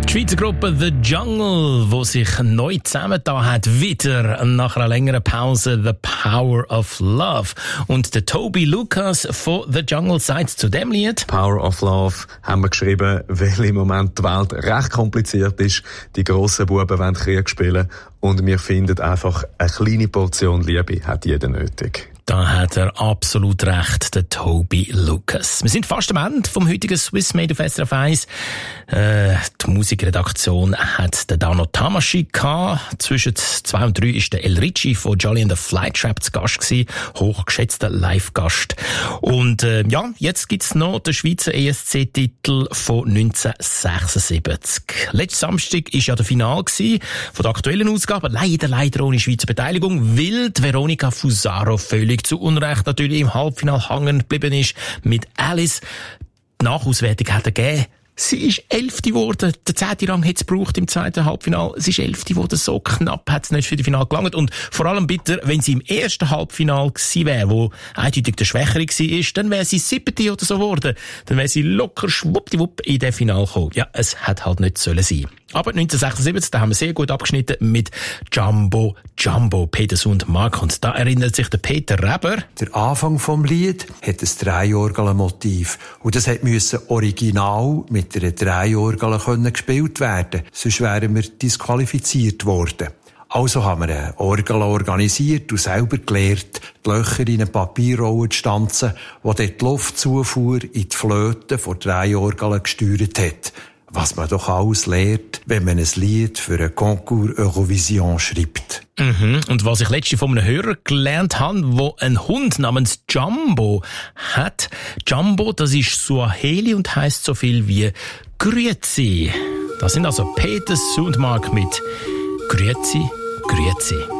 Die Schweizer Gruppe The Jungle, die sich neu zusammengetan hat, wieder nach einer längeren Pause The Power of Love. Und der Toby Lucas von The Jungle sagt zu dem Lied: Power of Love haben wir geschrieben, weil im Moment die Welt recht kompliziert ist. Die grossen Buben wollen Krieg spielen und wir finden einfach, eine kleine Portion Liebe hat jeder nötig. Da hat er absolut recht, der Toby Lucas. Wir sind fast am Ende vom heutigen Swiss Made auf SRF 1. Die Musikredaktion hat den Dano Tamashii gehabt. Zwischen 2 und 3 ist der El Ricci von Jolly and the Flytrap zu Gast gewesen. Hochgeschätzter Live-Gast. Und jetzt gibt's noch den Schweizer ESC-Titel von 1976. Letzten Samstag ist ja der Final gewesen von der aktuellen Ausgabe. Leider ohne Schweizer Beteiligung, weil die Veronika Fusaro völlig zu Unrecht natürlich im Halbfinale hängen geblieben ist mit Alice. Die Nachauswertung hat er gegeben. Sie ist 11. geworden. Der 10. Rang hat es gebraucht im zweiten Halbfinale. Sie ist 11. geworden. So knapp hat es nicht für die Finale gelangt. Und vor allem bitte, wenn sie im ersten Halbfinale gewesen wäre, wo eindeutig der Schwächere war, dann wäre sie 7. oder so geworden. Dann wäre sie locker schwuppdiwupp in den Finale gekommen. Ja, es hat halt nicht sollen sein. Aber 1976, da haben wir sehr gut abgeschnitten mit Jumbo, Peters und Mark. Und da erinnert sich der Peter Reber. Der Anfang vom Lied hat ein Dreiorgelmotiv. Und das musste original mit einer Dreiorgel gespielt werden. Sonst wären wir disqualifiziert worden. Also haben wir eine Orgel organisiert und selber gelernt, die Löcher in eine Papierrolle zu stanzen, die dort die Luftzufuhr in die Flöte von Dreiorgeln gesteuert hat. Was man doch alles lernt, wenn man ein Lied für einen Concours Eurovision schreibt. Und was ich letztens von einem Hörer gelernt habe, wo ein Hund namens Jumbo hat. Jumbo, das ist Swahili und heisst so viel wie Grüezi. Das sind also Peters und Mark mit Grüezi, Grüezi.